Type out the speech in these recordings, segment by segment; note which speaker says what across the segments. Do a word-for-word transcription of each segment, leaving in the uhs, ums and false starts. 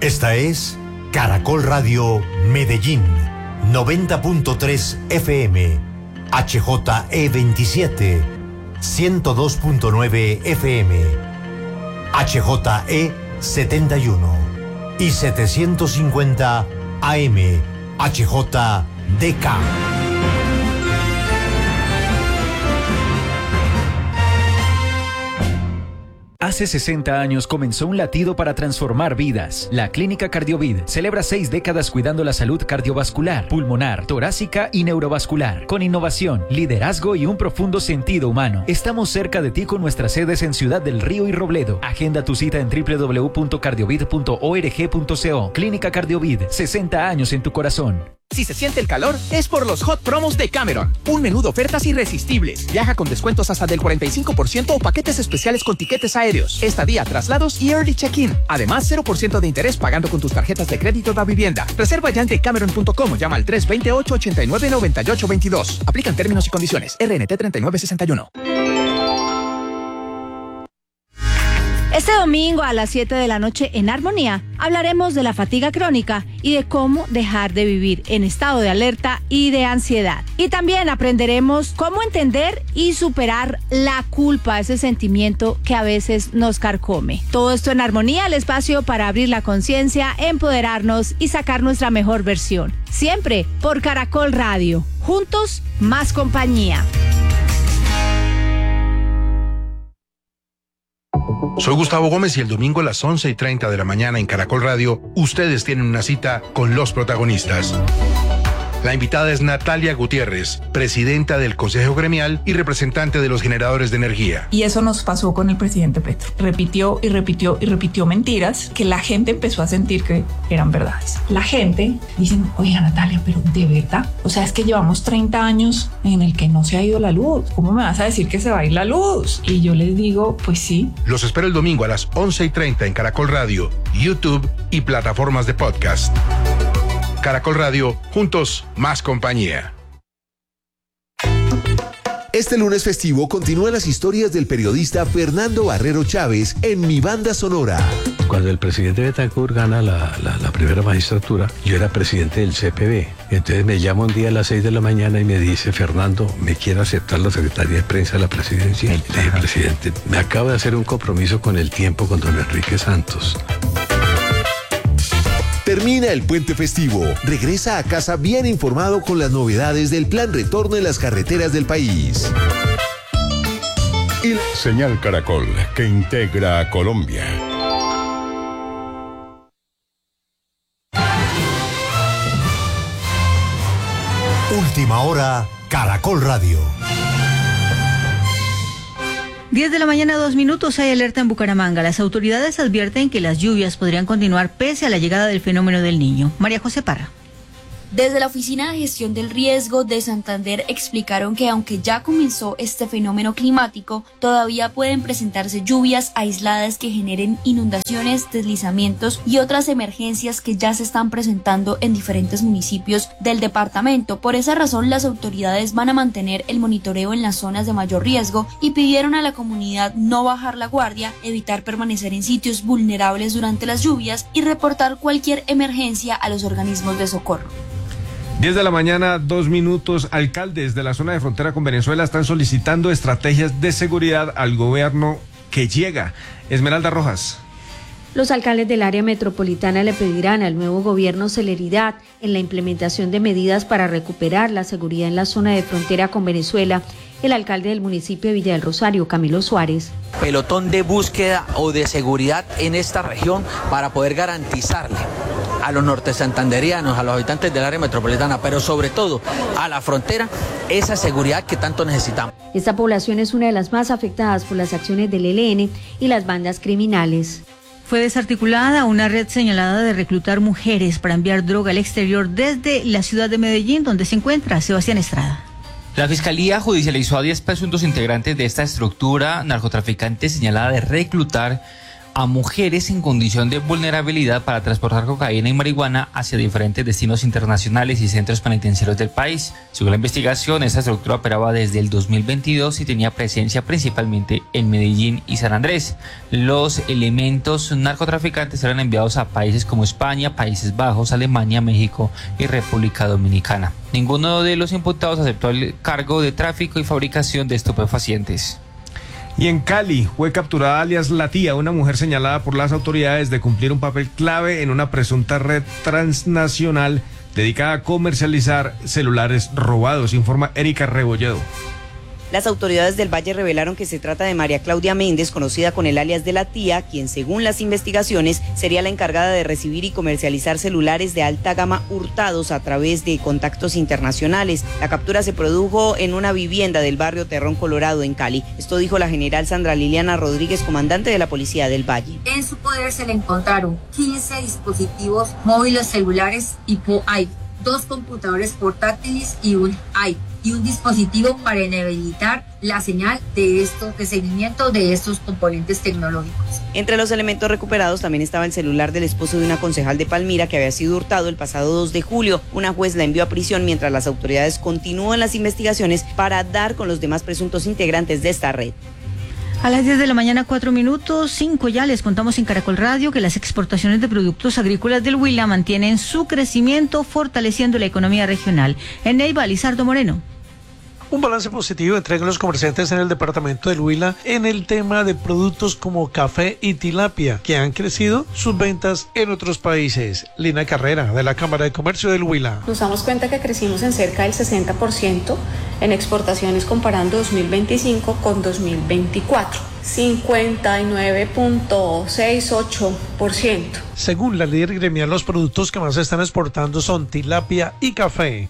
Speaker 1: Esta es Caracol Radio Medellín, noventa punto tres F M, H J E veintisiete, ciento dos punto nueve F M, H J E setenta y uno y setecientos cincuenta A M, H J D K.
Speaker 2: Hace sesenta años comenzó un latido para transformar vidas. La Clínica Cardiovid celebra seis décadas cuidando la salud cardiovascular, pulmonar, torácica y neurovascular. Con innovación, liderazgo y un profundo sentido humano. Estamos cerca de ti con nuestras sedes en Ciudad del Río y Robledo. Agenda tu cita en doble u doble u doble u punto cardiovid punto org punto co. Clínica Cardiovid, sesenta años en tu corazón.
Speaker 3: Si se siente el calor, es por los Hot Promos de Cameron. Un menú de ofertas irresistibles. Viaja con descuentos hasta del cuarenta y cinco por ciento o paquetes especiales con tiquetes aéreos, estadía, traslados y early check-in. Además, cero por ciento de interés pagando con tus tarjetas de crédito de vivienda. Reserva ya en decameron punto com o llama al tres dos ocho, ocho nueve, nueve ocho dos dos. Aplican términos y condiciones. R N T treinta y nueve sesenta y uno.
Speaker 4: Este domingo a las siete de la noche en Armonía hablaremos de la fatiga crónica y de cómo dejar de vivir en estado de alerta y de ansiedad. Y también aprenderemos cómo entender y superar la culpa, ese sentimiento que a veces nos carcome. Todo esto en Armonía, el espacio para abrir la conciencia, empoderarnos y sacar nuestra mejor versión. Siempre por Caracol Radio. Juntos, más compañía.
Speaker 5: Soy Gustavo Gómez y el domingo a las once y treinta de la mañana en Caracol Radio, ustedes tienen una cita con los protagonistas. La invitada es Natalia Gutiérrez, presidenta del Consejo Gremial y representante de los generadores de energía.
Speaker 6: Y eso nos pasó con el presidente Petro. Repitió y repitió y repitió mentiras que la gente empezó a sentir que eran verdades. La gente dice, oiga Natalia, pero ¿de verdad? O sea, es que llevamos treinta años en el que no se ha ido la luz. ¿Cómo me vas a decir que se va a ir la luz? Y yo les digo, pues sí.
Speaker 5: Los espero el domingo a las once y treinta en Caracol Radio, YouTube y plataformas de podcast. Caracol Radio, juntos, más compañía.
Speaker 7: Este lunes festivo continúan las historias del periodista Fernando Barrero Chávez en Mi Banda Sonora.
Speaker 8: Cuando el presidente Betancourt gana la, la, la primera magistratura, yo era presidente del C P B. Entonces me llama un día a las seis de la mañana y me dice, Fernando, ¿me quiere aceptar la Secretaría de Prensa de la Presidencia? Le dije, presidente, me acabo de hacer un compromiso con el tiempo con don Enrique Santos.
Speaker 7: Termina el puente festivo. Regresa a casa bien informado con las novedades del plan retorno en las carreteras del país.
Speaker 9: Y Señal Caracol, que integra a Colombia.
Speaker 1: Última hora, Caracol Radio.
Speaker 4: diez de la mañana, dos minutos, hay alerta en Bucaramanga. Las autoridades advierten que las lluvias podrían continuar pese a la llegada del fenómeno del Niño. María José Parra.
Speaker 10: Desde la Oficina de Gestión del Riesgo de Santander explicaron que aunque ya comenzó este fenómeno climático, todavía pueden presentarse lluvias aisladas que generen inundaciones, deslizamientos y otras emergencias que ya se están presentando en diferentes municipios del departamento. Por esa razón, las autoridades van a mantener el monitoreo en las zonas de mayor riesgo y pidieron a la comunidad no bajar la guardia, evitar permanecer en sitios vulnerables durante las lluvias y reportar cualquier emergencia a los organismos de socorro.
Speaker 11: diez de la mañana, dos minutos. Alcaldes de la zona de frontera con Venezuela están solicitando estrategias de seguridad al gobierno que llega. Esmeralda Rojas.
Speaker 12: Los alcaldes del área metropolitana le pedirán al nuevo gobierno celeridad en la implementación de medidas para recuperar la seguridad en la zona de frontera con Venezuela. El alcalde del municipio de Villa del Rosario, Camilo Suárez.
Speaker 13: Pelotón de búsqueda o de seguridad en esta región para poder garantizarle a los norte santanderianos, a los habitantes del área metropolitana, pero sobre todo a la frontera, esa seguridad que tanto necesitamos.
Speaker 12: Esta población es una de las más afectadas por las acciones del E L N y las bandas criminales.
Speaker 4: Fue desarticulada una red señalada de reclutar mujeres para enviar droga al exterior desde la ciudad de Medellín, donde se encuentra Sebastián Estrada.
Speaker 14: La Fiscalía judicializó a diez presuntos integrantes de esta estructura narcotraficante señalada de reclutar a mujeres en condición de vulnerabilidad para transportar cocaína y marihuana hacia diferentes destinos internacionales y centros penitenciarios del país. Según la investigación, esta estructura operaba desde el dos mil veintidós y tenía presencia principalmente en Medellín y San Andrés. Los elementos narcotraficantes eran enviados a países como España, Países Bajos, Alemania, México y República Dominicana. Ninguno de los imputados aceptó el cargo de tráfico y fabricación de estupefacientes.
Speaker 11: Y en Cali fue capturada alias La Tía, una mujer señalada por las autoridades de cumplir un papel clave en una presunta red transnacional dedicada a comercializar celulares robados, informa Erika Rebolledo.
Speaker 15: Las autoridades del Valle revelaron que se trata de María Claudia Méndez, conocida con el alias de La Tía, quien según las investigaciones sería la encargada de recibir y comercializar celulares de alta gama hurtados a través de contactos internacionales. La captura se produjo en una vivienda del barrio Terrón Colorado en Cali. Esto dijo la general Sandra Liliana Rodríguez, comandante de la Policía del Valle.
Speaker 16: En su poder se le encontraron quince dispositivos móviles celulares tipo iPhone, dos computadores portátiles y un iPad, y un dispositivo para inhabilitar la señal de estos, de seguimiento de estos componentes tecnológicos.
Speaker 15: Entre los elementos recuperados también estaba el celular del esposo de una concejal de Palmira que había sido hurtado el pasado dos de julio. Una juez la envió a prisión mientras las autoridades continúan las investigaciones para dar con los demás presuntos integrantes de esta red.
Speaker 4: A las diez de la mañana, cuatro minutos, cinco ya les contamos en Caracol Radio que las exportaciones de productos agrícolas del Huila mantienen su crecimiento, fortaleciendo la economía regional. En Neiva, Lizardo Moreno.
Speaker 17: Un balance positivo entregan los comerciantes en el departamento del Huila en el tema de productos como café y tilapia, que han crecido sus ventas en otros países. Lina Carrera, de la Cámara de Comercio del Huila.
Speaker 18: Nos damos cuenta que crecimos en cerca del sesenta por ciento en exportaciones comparando dos mil veinticinco con dos mil veinticuatro. cincuenta y nueve punto sesenta y ocho por ciento.
Speaker 17: Según la líder gremial, los productos que más se están exportando son tilapia y café.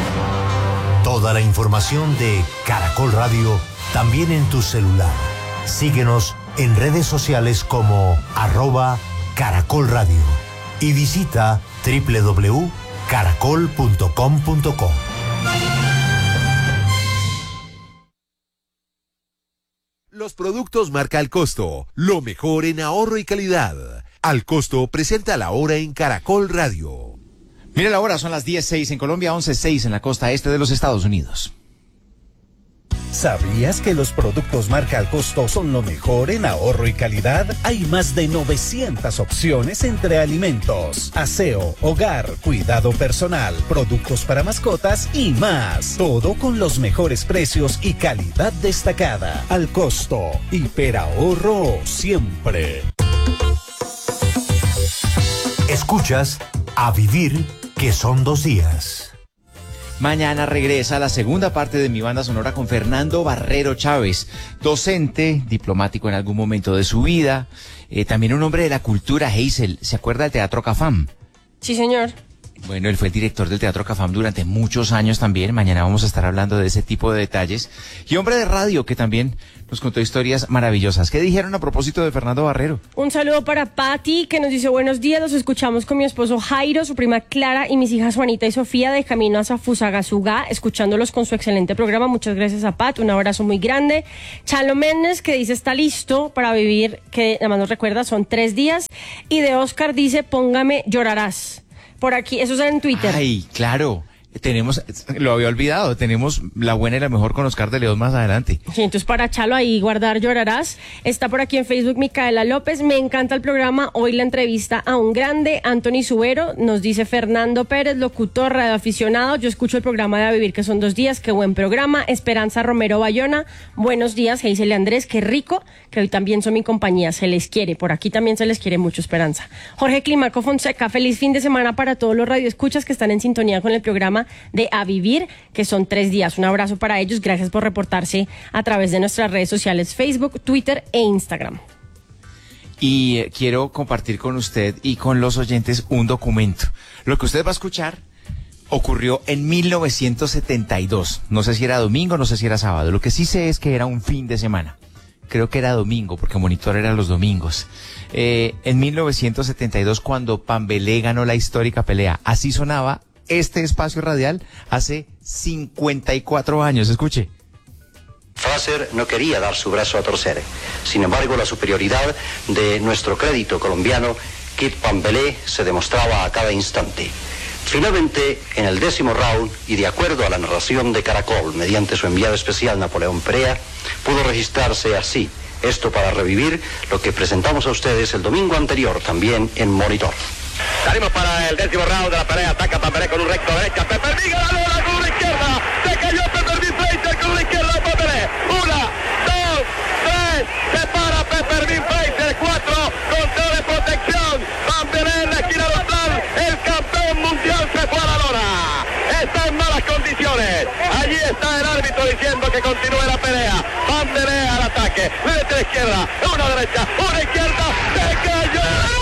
Speaker 1: Toda la información de Caracol Radio también en tu celular. Síguenos en redes sociales como arroba Caracol Radio y visita doble u doble u doble u punto caracol punto com punto co.
Speaker 7: Los productos marca Al Costo, lo mejor en ahorro y calidad. Al Costo presenta la hora en Caracol Radio.
Speaker 19: Mire la hora, son las diez seis en Colombia, once seis en la costa este de los Estados Unidos.
Speaker 20: ¿Sabías que los productos marca Al Costo son lo mejor en ahorro y calidad? Hay más de novecientas opciones entre alimentos, aseo, hogar, cuidado personal, productos para mascotas y más. Todo con los mejores precios y calidad destacada. Al Costo, hiperahorro siempre.
Speaker 1: Escuchas A Vivir, que son dos días.
Speaker 19: Mañana regresa la segunda parte de mi banda sonora con Fernando Barrero Chávez, docente, diplomático en algún momento de su vida, eh, también un hombre de la cultura. Hazel, ¿se acuerda del Teatro Cafam?
Speaker 21: Sí, señor.
Speaker 19: Bueno, él fue el director del Teatro Cafam durante muchos años también. Mañana vamos a estar hablando de ese tipo de detalles. Y hombre de radio que también nos contó historias maravillosas. ¿Qué dijeron a propósito de Fernando Barrero?
Speaker 21: Un saludo para Patti, que nos dice buenos días. Los escuchamos con mi esposo Jairo, su prima Clara y mis hijas Juanita y Sofía de camino hacia Fusagasugá, escuchándolos con su excelente programa. Muchas gracias a Pat. Un abrazo muy grande. Chalo Méndez, que dice está listo para vivir, que nada más nos recuerda, son tres días. Y de Oscar dice póngame llorarás. Por aquí, eso es en Twitter.
Speaker 19: Ay, claro. Tenemos, lo había olvidado, tenemos la buena y la mejor con Oscar de León más adelante.
Speaker 21: Sí, entonces para Chalo ahí guardar llorarás. Está por aquí en Facebook Micaela López. Me encanta el programa. Hoy la entrevista a un grande, Anthony Subero. Nos dice Fernando Pérez, locutor, radioaficionado. Yo escucho el programa de A Vivir, que son dos días. Qué buen programa. Esperanza Romero Bayona. Buenos días, Hazel y Andrés. Qué rico, que hoy también son mi compañía. Se les quiere. Por aquí también se les quiere mucho, Esperanza. Jorge Climaco Fonseca. Feliz fin de semana para todos los radioescuchas que están en sintonía con el programa de A Vivir, que son tres días. Un abrazo para ellos. Gracias por reportarse a través de nuestras redes sociales Facebook, Twitter e Instagram.
Speaker 19: Y eh, quiero compartir con usted y con los oyentes un documento. Lo que usted va a escuchar ocurrió en mil novecientos setenta y dos. No sé si era domingo, no sé si era sábado. Lo que sí sé es que era un fin de semana. Creo que era domingo, porque Monitor era los domingos. Eh, en mil novecientos setenta y dos, cuando Pambelé ganó la histórica pelea. Así sonaba este espacio radial hace cincuenta y cuatro años. Escuche.
Speaker 2: Fraser no quería dar su brazo a torcer. Sin embargo, la superioridad de nuestro crédito colombiano, Kit Pambelé, se demostraba a cada instante. Finalmente, en el décimo round, y de acuerdo a la narración de Caracol, mediante su enviado especial Napoleón Perea, pudo registrarse así. Esto para revivir lo que presentamos a ustedes el domingo anterior, también en Monitor.
Speaker 22: Salimos para el décimo round de la pelea. Ataca Pambelé con un recto derecha. Peppermint a la luna con una izquierda. Se cayó Peppermint Fraser con una izquierda de Pambelé. Una, dos, tres. Se para Peppermint Fraser. Cuatro. Control de protección. Pambelé en la esquina dorsal. El campeón mundial se fue a la lona. Está en malas condiciones. Allí está el árbitro diciendo que continúe la pelea. Pambelé al ataque. Desde la izquierda. Una derecha. Una izquierda. Se cayó.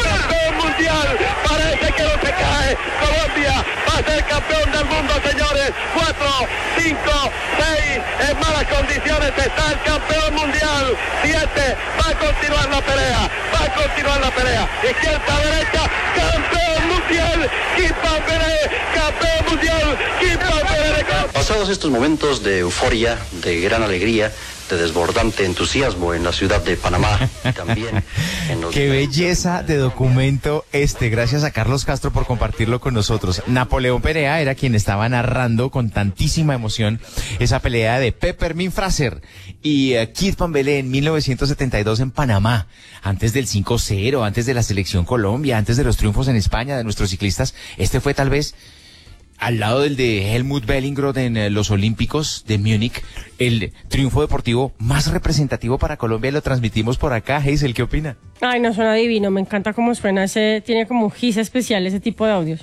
Speaker 22: Parece que no se cae. Colombia va a ser campeón del mundo, señores. Cuatro, cinco, seis. En malas condiciones está el campeón mundial. Siete. Va a continuar la pelea. Va a continuar la pelea. Izquierda, derecha. Campeón mundial. Kit Pambelé. Campeón mundial. Kit Pambelé.
Speaker 2: Pasados estos momentos de euforia, de gran alegría, de desbordante entusiasmo en la ciudad de Panamá, también en los...
Speaker 19: Qué belleza de documento este, gracias a Carlos Castro por compartirlo con nosotros. Napoleón Perea era quien estaba narrando con tantísima emoción esa pelea de Peppermint Fraser y uh, Kit Pambelé en mil novecientos setenta y dos en Panamá, antes del cinco cero, antes de la selección Colombia, antes de los triunfos en España de nuestros ciclistas. Este fue tal vez, al lado del de Helmut Bellingrod en eh, los Olímpicos de Múnich, el triunfo deportivo más representativo para Colombia, y lo transmitimos por acá. Hazel, ¿qué opina?
Speaker 21: Ay, no, suena divino, me encanta cómo suena ese, tiene como un gis especial ese tipo de audios.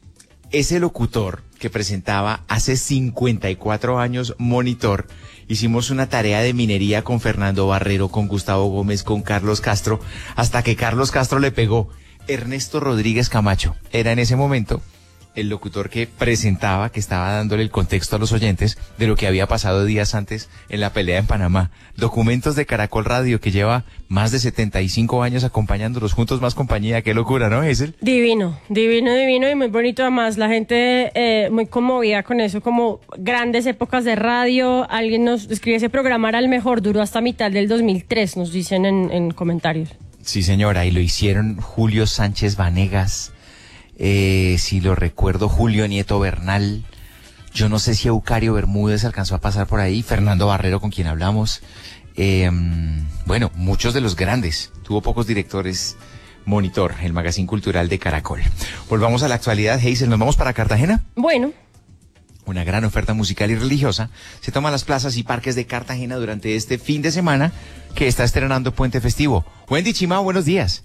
Speaker 19: Ese locutor que presentaba hace cincuenta y cuatro años Monitor, hicimos una tarea de minería con Fernando Barrero, con Gustavo Gómez, con Carlos Castro, hasta que Carlos Castro le pegó. Ernesto Rodríguez Camacho era en ese momento el locutor que presentaba, que estaba dándole el contexto a los oyentes de lo que había pasado días antes en la pelea en Panamá. Documentos de Caracol Radio, que lleva más de setenta y cinco años acompañándolos juntos, más compañía. Qué locura, ¿no, Hazel?
Speaker 21: Divino, divino, divino y muy bonito además. La gente eh, muy conmovida con eso, como grandes épocas de radio. Alguien nos escribe, ese programa era el mejor, duró hasta mitad del dos mil tres, nos dicen en, en comentarios.
Speaker 19: Sí, señora, y lo hicieron Julio Sánchez Vanegas, Eh, si lo recuerdo, Julio Nieto Bernal, yo no sé si Eucario Bermúdez alcanzó a pasar por ahí, Fernando Barrero, con quien hablamos, eh, bueno, muchos de los grandes. Tuvo pocos directores Monitor, el magazine cultural de Caracol. Volvamos a la actualidad, Hazel, ¿nos vamos para Cartagena?
Speaker 21: Bueno.
Speaker 19: Una gran oferta musical y religiosa se toma las plazas y parques de Cartagena durante este fin de semana que está estrenando Puente Festivo. Wendy Chimao, buenos días.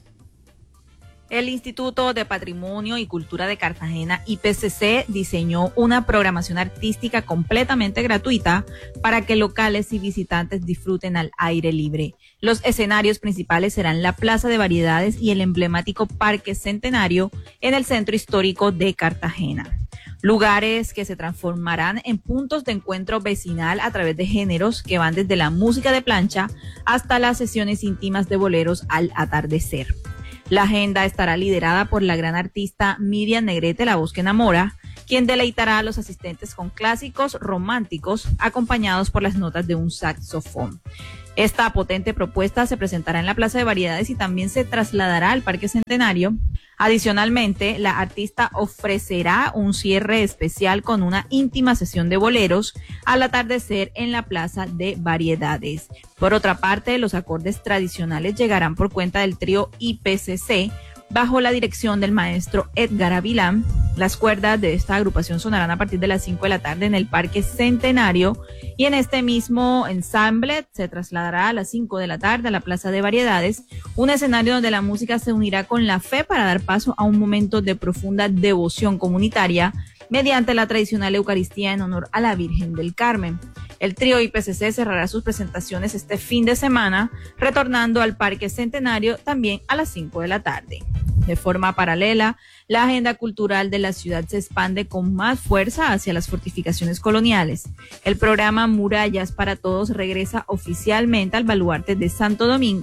Speaker 23: El Instituto de Patrimonio y Cultura de Cartagena, I P C C, diseñó una programación artística completamente gratuita para que locales y visitantes disfruten al aire libre. Los escenarios principales serán la Plaza de Variedades y el emblemático Parque Centenario en el centro histórico de Cartagena. Lugares que se transformarán en puntos de encuentro vecinal a través de géneros que van desde la música de plancha hasta las sesiones íntimas de boleros al atardecer. La agenda estará liderada por la gran artista Miriam Negrete, la voz que enamora, quien deleitará a los asistentes con clásicos románticos acompañados por las notas de un saxofón. Esta potente propuesta se presentará en la Plaza de Variedades y también se trasladará al Parque Centenario. Adicionalmente, la artista ofrecerá un cierre especial con una íntima sesión de boleros al atardecer en la Plaza de Variedades. Por otra parte, los acordes tradicionales llegarán por cuenta del trío I P C C, bajo la dirección del maestro Edgar Avilán. Las cuerdas de esta agrupación sonarán a partir de las cinco de la tarde en el Parque Centenario y en este mismo ensamble se trasladará a las cinco de la tarde a la Plaza de Variedades, un escenario donde la música se unirá con la fe para dar paso a un momento de profunda devoción comunitaria mediante la tradicional Eucaristía en honor a la Virgen del Carmen. El trío I P C C cerrará sus presentaciones este fin de semana, retornando al Parque Centenario también a las cinco de la tarde. De forma paralela, la agenda cultural de la ciudad se expande con más fuerza hacia las fortificaciones coloniales. El programa Murallas para Todos regresa oficialmente al Baluarte de Santo Domingo,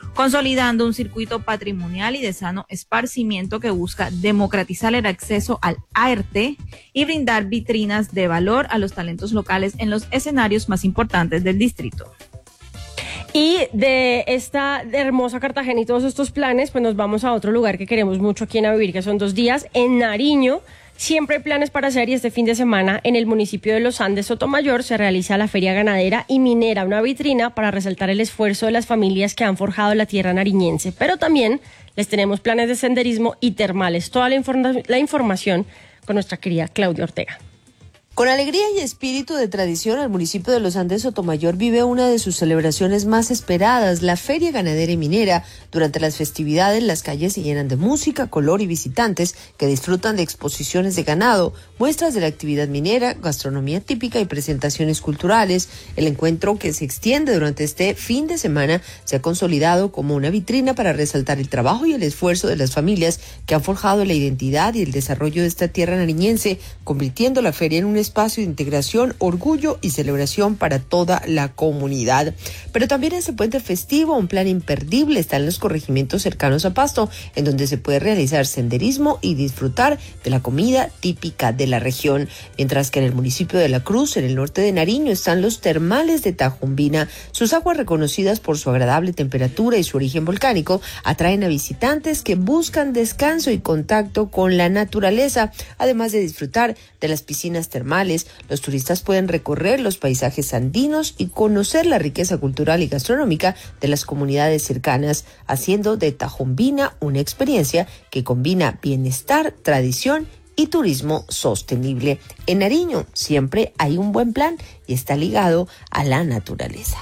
Speaker 23: consolidando un circuito patrimonial y de sano esparcimiento que busca democratizar el acceso al arte y brindar vitrinas de valor a los talentos locales en los escenarios más importantes del distrito.
Speaker 21: Y de esta hermosa Cartagena y todos estos planes, pues nos vamos a otro lugar que queremos mucho aquí en A Vivir, que son dos días en Nariño. Siempre hay planes para hacer y este fin de semana en el municipio de Los Andes, Sotomayor, se realiza la Feria Ganadera y Minera, una vitrina para resaltar el esfuerzo de las familias que han forjado la tierra nariñense. Pero también les tenemos planes de senderismo y termales. Toda la, informa- la información con nuestra querida Claudia Ortega.
Speaker 3: Con alegría y espíritu de tradición, el municipio de Los Andes Sotomayor vive una de sus celebraciones más esperadas, la Feria Ganadera y Minera. Durante las festividades, las calles se llenan de música, color y visitantes que disfrutan de exposiciones de ganado, muestras de la actividad minera, gastronomía típica y presentaciones culturales. El encuentro, que se extiende durante este fin de semana, se ha consolidado como una vitrina para resaltar el trabajo y el esfuerzo de las familias que han forjado la identidad y el desarrollo de esta tierra nariñense, convirtiendo la feria en un espacio de integración, orgullo y celebración para toda la comunidad. Pero también ese puente festivo, un plan imperdible, está en los corregimientos cercanos a Pasto, en donde se puede realizar senderismo y disfrutar de la comida típica de la región. Mientras que en el municipio de La Cruz, en el norte de Nariño, están los termales de Tajumbina. Sus aguas, reconocidas por su agradable temperatura y su origen volcánico, atraen a visitantes que buscan descanso y contacto con la naturaleza, además de disfrutar de las piscinas termales. Los turistas pueden recorrer los paisajes andinos y conocer la riqueza cultural y gastronómica de las comunidades cercanas, haciendo de Tajumbina una experiencia que combina bienestar, tradición y turismo sostenible. En Nariño siempre hay un buen plan y está ligado a la naturaleza.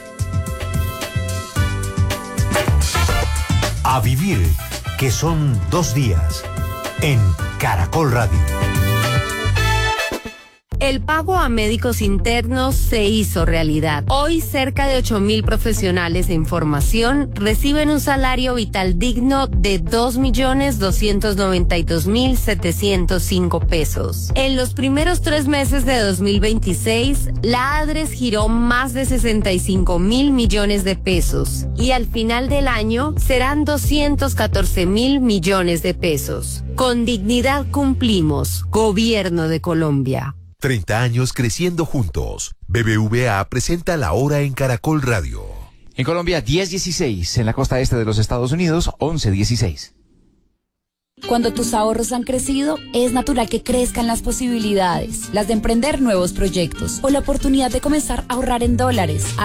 Speaker 1: A vivir, que son dos días, en Caracol Radio.
Speaker 5: El pago a médicos internos se hizo realidad. Hoy, cerca de ocho mil profesionales de información reciben un salario vital digno de dos millones doscientos noventa y dos mil setecientos cinco pesos. En los primeros tres meses de dos mil veintiséis, la ADRES giró más de sesenta y cinco mil millones de pesos y al final del año serán doscientos catorce mil millones de pesos. Con dignidad cumplimos. Gobierno de Colombia.
Speaker 7: treinta años creciendo juntos. B B V A presenta La Hora en Caracol Radio.
Speaker 19: En Colombia, diez dieciséis. En la costa este de los Estados Unidos, once dieciséis.
Speaker 6: Cuando tus ahorros han crecido, es natural que crezcan las posibilidades, las de emprender nuevos proyectos o la oportunidad de comenzar a ahorrar en dólares.